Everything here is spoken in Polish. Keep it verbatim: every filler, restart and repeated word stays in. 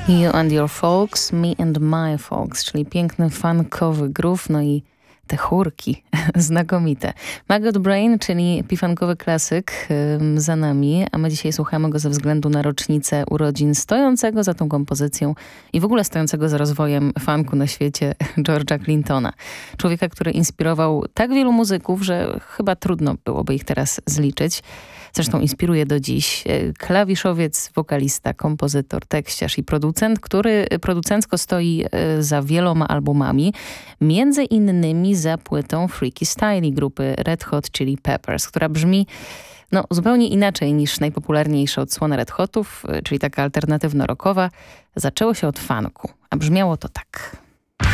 You and your folks, me and my folks, czyli piękny funkowy groove, no i te chórki znakomite. Maggot Brain, czyli pifankowy klasyk ym, za nami, a my dzisiaj słuchamy go ze względu na rocznicę urodzin stojącego za tą kompozycją i w ogóle stojącego za rozwojem funku na świecie George'a Clintona. Człowieka, który inspirował tak wielu muzyków, że chyba trudno byłoby ich teraz zliczyć. Zresztą inspiruje do dziś. Klawiszowiec, wokalista, kompozytor, tekściarz i producent, który producencko stoi za wieloma albumami, między innymi za płytą Freaky Style grupy Red Hot Chili Peppers, która brzmi no, zupełnie inaczej niż najpopularniejsze odsłony Red Hotów, czyli taka alternatywno-rockowa. Zaczęło się od funku, a brzmiało to tak.